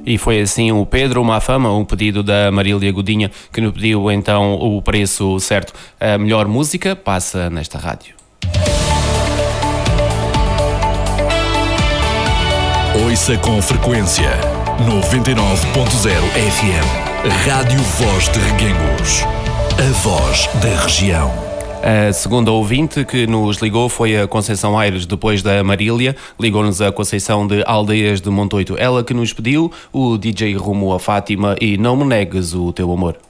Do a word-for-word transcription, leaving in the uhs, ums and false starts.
E foi assim o Pedro Mafama, um pedido da Marília Godinha, que nos pediu então o preço certo. A melhor música passa nesta rádio. Ouça com frequência noventa e nove ponto zero F M. Rádio Voz de Reguengos. A voz da região. A segunda ouvinte que nos ligou foi a Conceição Aires, depois da Marília. Ligou-nos a Conceição de Aldeias de Montoito. Ela que nos pediu o D J Rumo a Fátima e Não Me Negues o Teu Amor.